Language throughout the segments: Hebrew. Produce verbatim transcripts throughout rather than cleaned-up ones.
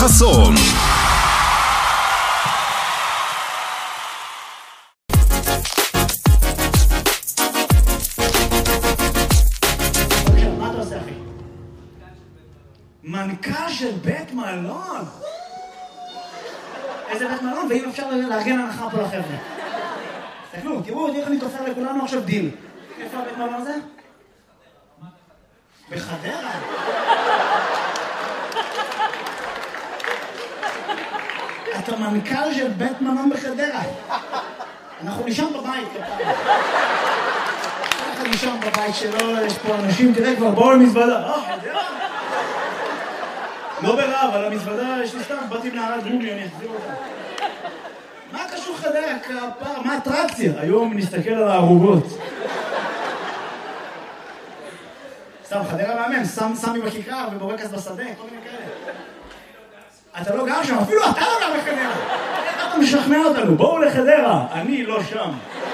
חסון. מה אתה עושה, אחי? מנכ"ל של בית מלון? איזה בית מלון? ואם אפשר לארגן הנחה פה לחבר'ה. תסתכלו, תראו, איך אני תופר לכולנו עכשיו דיל. איפה הבית מלון הזה? בחדרה. אתה מנכ"ל של בית מלון בחדרה. אנחנו נשאם בבית, כפרה. אנחנו נשאם בבית שלו, יש פה אנשים, תראה כבר, בואו למזוודה. אה, חדרה? לא ברע, אבל המזוודה יש לי סתם, באתי מנערת גומי, אני אחזיר אותה. מה קשור חדרה, כפרה? מה האטרקציה? היום נסתכל על הערוגות. סתם, חדרה מאמן, סמי בכיכר ובורקס בשדה, כל מיני כאלה. אתה לא גר שם, אפילו אתה לא גר בחדרה. איך אתה משכנע אותנו? בואו לחדרה, אני לא שם.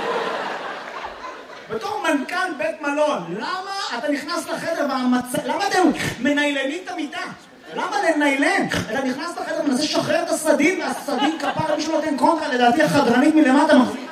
בתור מנכ"ל בית מלון, למה אתה נכנס לחדר והמצ... למה אתם מניילנים את המיטה? למה לניילן? אתה נכנס לחדר ומנסה לשחרר את הסדין, והסדין כפר מישהו נותן קונטרה, לדעתי החדרנית מלמטה מחזיק.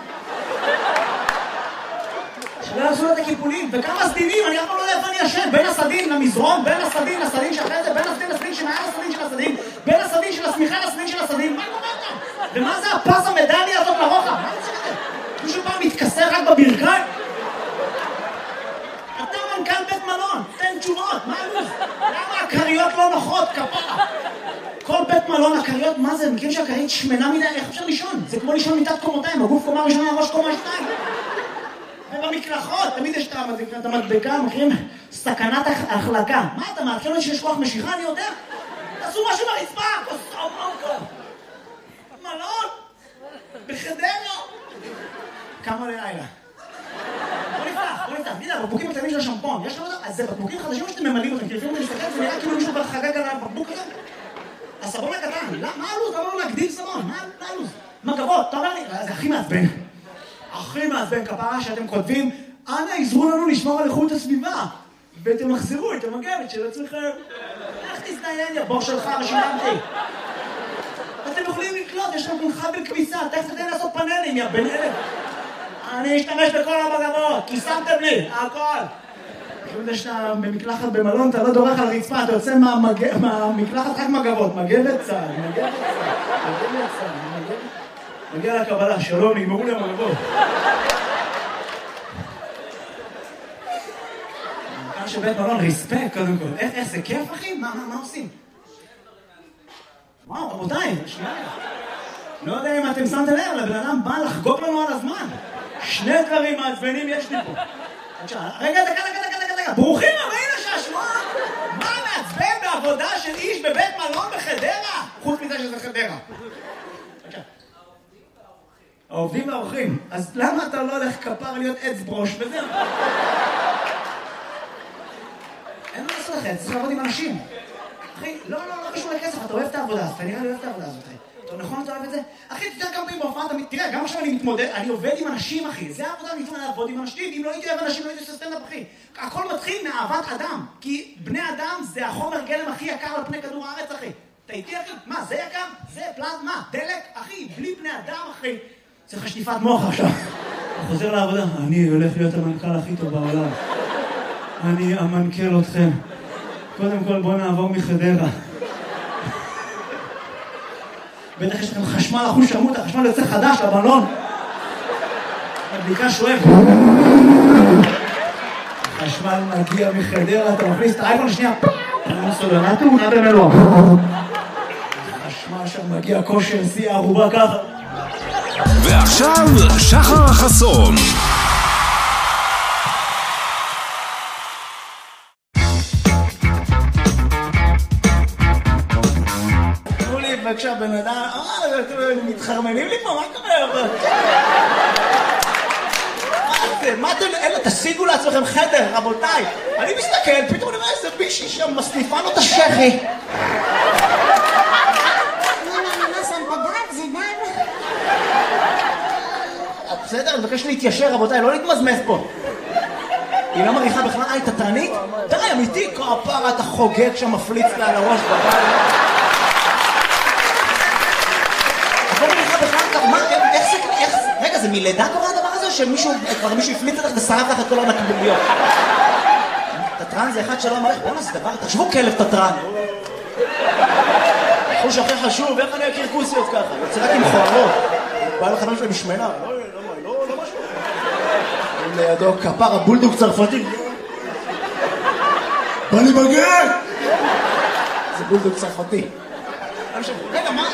שלא יעשו לו את הקיפולים, וכמה סדינים, אני אף פעם לא יודע איפה אני ישן, בין הסדין למזרון, בין הסדין לסדין שאחרי זה, בין הסדין לסדין שמעל הסדין של הסדין, בין הסדין של השמיכה לסדין של הסדין, מה קורה כאן? ומה זה הפס המדליה הזאת לרוחב? מה זה שזה? מישהו פעם מתכסה רק בברכיים? אתה מנכ"ל בית מלון, תן תשובות, מה הלו"ז? למה הקריות לא נוחות, כפרה? כל בית מלון, הקריות, מה זה? מכירים שהקרית שמנה מדי, איך אפשר לישון? זה כמו לישון מיטת קומותיים, הגוף קומה ראשונה, הראש קומה שתיים. ובמקלחות, תמיד יש את המדבקה, מכירים? סכנת החלקה. מה אתה מעדכן לי שיש כוח משיכה? אני יודע. תעשו משהו ברצפה, כוסו מונקו. מלון, בחדרה. כמה לילה. בוא נפתח, בוא נפתח. תגיד, הבקבוקים הקטנים של השמפון, יש לך אותם? אז זה בקבוקים חדשים שאתם ממלאים אותם, כי לפעמים אתה מסתכל, זה נראה כאילו מישהו כבר חגג על הבקבוק הזה. הסבון הקטן, מה הלו"ז? למה לא להגדיל סבון? מה הלו"ז? מגבות, אתה אומר לי, זה הכי מעצבן. הכי מעצבן כפרה שאתם כותבים, אנא עזרו לנו לשמור על איכות הסביבה, ותמחזרו את המגבת של עצמכם. איך תזדיין, יא בור שלך, שילמתי. אתם יכולים לקלוט, יש לכם חבל כביסה, תכף תתן לעשות פאנלים, יא בן אלף. אני אשתמש בכל המגבות, כי שמתם לי, הכל. כאילו שאתה במקלחת במלון, אתה לא דורך על הרצפה, אתה יוצא מהמקלחת רק מגבות, מגבת צהל, מגבת צהל, מגבת צהל, מגבת... מגיע לקבלה, שלום, נגמרו לי המגבות. מנכ"ל של בית מלון, ריספקט קודם כל. איך זה כיף, אחי? מה עושים? וואו, רבותיי, שנייה. לא יודע אם אתם שמתם לב, לבן אדם בא לחגוג לנו על הזמן. שני דברים מעצבנים יש לי פה. רגע, דקה, דקה, דקה, דקה. ברוכים הבאים לשעשוע. מה מעצבן בעבודה של איש בבית מלון בחדרה? חוץ מזה שזה חדרה. העובדים והאורחים. אז למה אתה לא הולך כפר להיות עץ ברוש וזהו? אין מה לעשות לכם, צריך לעבוד עם אנשים. אחי, לא, לא, לא קשור לכסף, אתה אוהב את העבודה, אתה נראה לי אוהב את העבודה הזאת, אחי. אתה נכון, אתה אוהב את זה? אחי, תתראה כמה פעמים בהופעה, תראה, גם עכשיו אני מתמודד, אני עובד עם אנשים, אחי. זה העבודה, אני מתמודד לעבוד עם אנשים, אם לא הייתי אוהב אנשים, לא הייתי עושה סטנדאפ, אחי. הכל מתחיל מאהבת אדם, כי בני אדם זה החומר גלם הכי יקר על פני כדור הארץ, אחי. אתה איתי, אחי? מה, זה יקר? זה פלזמה, דלק, אחי, בלי בני אדם, אחי. צריך שטיפת מוח עכשיו. הוא חוזר לעבודה. אני הולך להיות המנכ"ל הכי טוב בעולם. אני אמנכ"ל אתכם. קודם כל בוא נעבור מחדרה. בטח יש לכם חשמל אחוז שמות, החשמל יוצא חדש לבלון. הבדיקה שואב. החשמל מגיע מחדרה, אתה מכניס את האייפון השנייה. אני סולנה תאונה במלוא. החשמל שם מגיע כושר שיא הערובה ככה. ועכשיו שחר חסון. תראו לי בבקשה בן אדם, מתחרמנים לי פה, מה קורה? מה זה? מה אתם, אלה, תשיגו לעצמכם חדר, רבותיי. אני מסתכל, פתאום אני רואה איזה בישי שם מסניפה לו את השכי. בסדר, אני מבקש להתיישר, רבותיי, לא להתמזמז פה. היא לא מריחה בכלל, אה, היא תתרנית? תראה, אמיתי, כפרה, אתה חוגג שם, מפליץ לה על הראש בבית. זה מלידה קורה הדבר הזה, שמישהו, כבר מישהו הפליץ לך ושרף לך את כל הנקביליות. תטרן זה אחד שלא אמר לך, בוא'נה זה דבר, תחשבו כלב תטרן. חוש הכי חשוב, איך אני אכיר כוסיות ככה? יוצא רק עם חוערות. בא לחנם שלי משמנה, לא, לא, לא, לא משהו. לידו כפר הבולדוג צרפתי. בא לי מגן! זה בולדוג צרפתי. רגע, מה?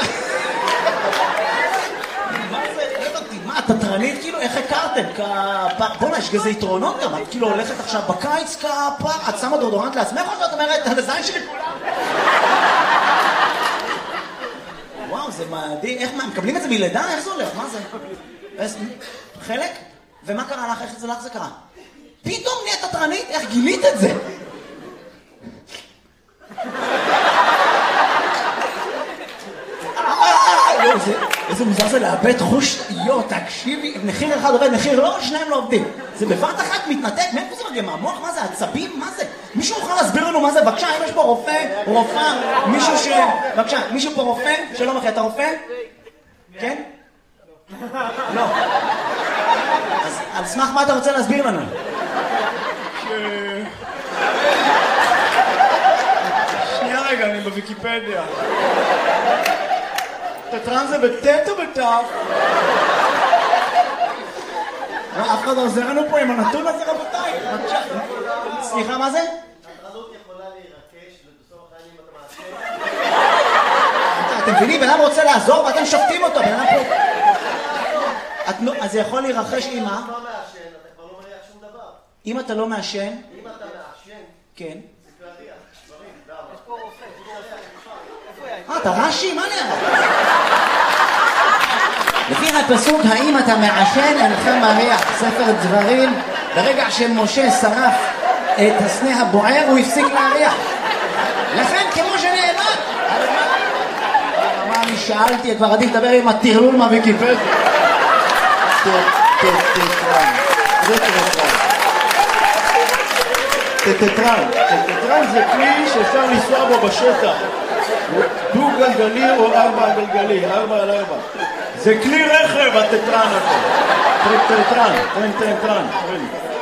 מה זה? מה, תטרנית? כאילו, איך הכרתם? כפר... בוא'נה, יש כזה יתרונות גם. את כאילו הולכת עכשיו בקיץ כפר, את שמה דורדורנט לעצמך או שאת אומרת, על הזין שלי כולם? וואו, זה מדהים. איך, מה, מקבלים את זה מלידה? איך זה הולך? מה זה? חלק? ומה קרה לך? איך זה לך זה קרה? פתאום נהיית תטרנית? איך גילית את זה? איזה מוזר זה לאבד חוש, יו, תקשיבי, מחיר אחד עובד, מחיר לא, שניים לא עובדים. זה בבת אחת מתנתק, מאיפה זה מגיע? מהמוח? מה זה? עצבים? מה זה? מישהו יכול להסביר לנו מה זה? בבקשה, אם יש פה רופא, רופאה, מישהו ש... בבקשה, מישהו פה רופא? שלום אחי, אתה רופא? כן? לא. אז על סמך מה אתה רוצה להסביר לנו? שנייה רגע, אני בוויקיפדיה. תטרן זה בטט או בטף? אף אחד לא עוזר לנו פה עם הנתון הזה, רבותיי. סליחה, מה זה? הטרנות יכולה להירקש ובסוף החיים אתה מעשה. אתם מבינים, בן אדם רוצה לעזור ואתם שופטים אותו, בן אדם פה... אז זה יכול להירחש עם מה? אם אתה לא מעשן, אתה כבר לא מריח שום דבר. אם אתה לא מעשן? אם אתה מעשן, כן. זה להריח, דברים, למה? יש פה רופא, אה, אתה רש"י? מה נראה? לפי הפסוק, האם אתה מעשן אינך מריח, ספר דברים, ברגע שמשה שרף את הסנה הבוער, הוא הפסיק להריח. לכן, כמו שנאמר, מה אני שאלתי, כבר עדיף לדבר עם הטרלול מהוויקיפדיה. טטרן. זה טטרן. טטרן. טטרן זה כלי שאפשר לנסוע בו בשטח. דו גלגלי או ארבע גלגלי, ארבע על ארבע. זה כלי רכב, הטטרן הזה. טטרן, טטרן, טטרן.